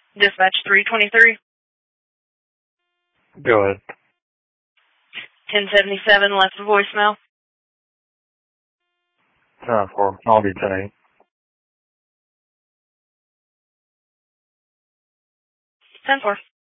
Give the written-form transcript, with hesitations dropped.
Dispatch 323. Go ahead. 1077 left a voicemail. 10-4. I'll be 10-8. 10-4.